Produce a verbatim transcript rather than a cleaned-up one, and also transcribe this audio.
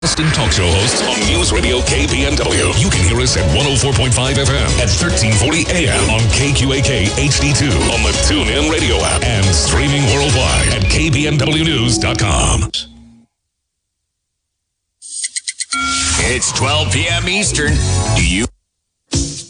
Assistant talk show hosts on News Radio K B N W. You can hear us at one oh four point five F M at thirteen forty A M on K Q A K H D two on the TuneIn Radio app and streaming worldwide at K B N W news dot com. It's twelve p.m. Eastern. Do you